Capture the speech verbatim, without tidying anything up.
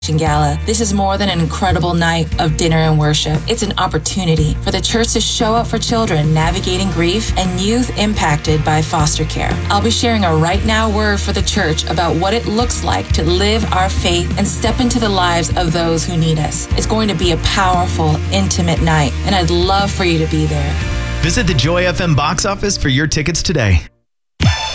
Gala. This is more than an incredible night of dinner and worship. It's an opportunity for the church to show up for children navigating grief and youth impacted by foster care. I'll be sharing a right now word for the church about what it looks like to live our faith and step into the lives of those who need us. It's going to be a powerful, intimate night, and I'd love for you to be there. Visit the Joy F M box office for your tickets today.